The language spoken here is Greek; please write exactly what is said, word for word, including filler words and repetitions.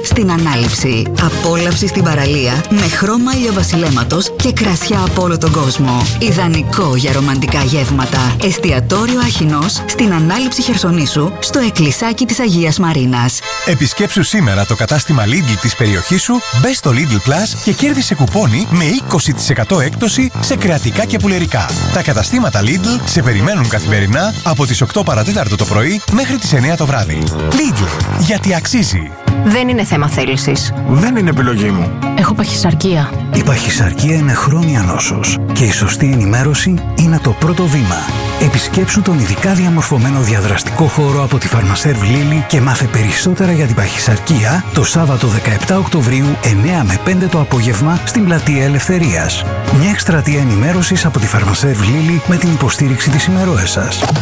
στην ανάληψη. Απόλαυση στην παραλία με χρώμα ηλιοβασιλέματος και κρασιά από όλο τον κόσμο. Ιδανικό για ρομαντικά γεύματα. Εστιατόριο Αχινός στην ανάληψη Χερσονήσου, στο εκκλησάκι της Αγίας Μαρίνας. Επισκέψου σήμερα το κατάστημα Lidl της περιοχής σου, μπες στο Lidl Plus και κέρδισε κουπόνι με είκοσι τοις εκατό έκπτωση σε κρεατικά και πουλερικά. Τα καταστήματα Lidl σε περιμένουν καθημερινά από τις οκτώ παρά τέταρτο το πρωί μέχρι τις εννιά το βράδυ. Lidl, γιατί αξίζει. Δεν είναι θέμα θέλησης. Δεν είναι επιλογή μου. Έχω παχυσαρκία. Η παχυσαρκία είναι χρόνια νόσος και η σωστή ενημέρωση είναι το πρώτο βήμα. Επισκέψου τον ειδικά διαμορφωμένο διαδραστικό χώρο από τη Φαρμασέρβ Λίλι και μάθε περισσότερα για την παχυσαρκία το Σάββατο δεκαεπτά Οκτωβρίου εννιά με πέντε το απόγευμα στην Πλατεία Ελευθερίας. Μια εκστρατεία ενημέρωσης από τη Φαρμασέρβ Λίλι με την υποστήριξη της ημερόεσας.